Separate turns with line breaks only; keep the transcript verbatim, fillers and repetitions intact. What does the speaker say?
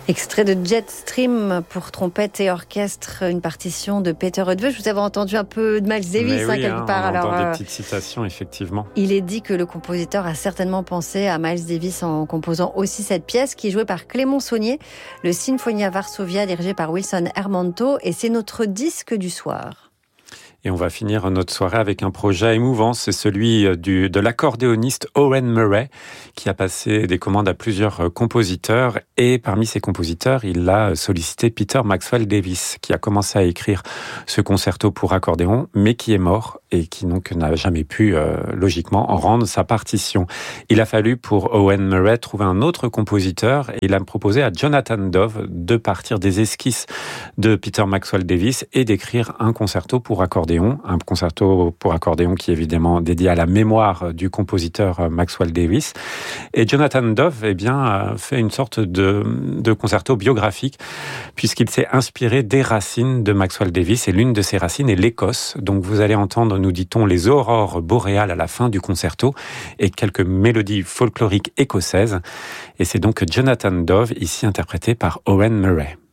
Extrait de Jetstream pour trompette et orchestre, une partition de Peter Rudve. Je vous avais entendu un peu de Miles Davis,
oui,
hein, quelque
hein,
part.
On entend
Alors,
des
euh,
petites citations, effectivement.
Il est dit que le compositeur a certainement pensé à Miles Davis en composant aussi cette pièce qui est jouée par Clément Saunier, le Sinfonia Varsovia dirigé par Wilson Hermanto, et c'est notre disque du soir.
Et on va finir notre soirée avec un projet émouvant, c'est celui du, de l'accordéoniste Owen Murray, qui a passé des commandes à plusieurs compositeurs, et parmi ces compositeurs, il a sollicité Peter Maxwell Davies, qui a commencé à écrire ce concerto pour accordéon, mais qui est mort, et qui donc n'a jamais pu, euh, logiquement, en rendre sa partition. Il a fallu pour Owen Murray trouver un autre compositeur, et il a proposé à Jonathan Dove de partir des esquisses de Peter Maxwell Davies et d'écrire un concerto pour accordéon, un concerto pour accordéon qui est évidemment dédié à la mémoire du compositeur Maxwell Davies. Et Jonathan Dove, eh bien, a fait une sorte de, de concerto biographique, puisqu'il s'est inspiré des racines de Maxwell Davies, et l'une de ces racines est l'Écosse. Donc vous allez entendre, nous dit-on, les aurores boréales à la fin du concerto, et quelques mélodies folkloriques écossaises. Et c'est donc Jonathan Dove, ici interprété par Owen Murray.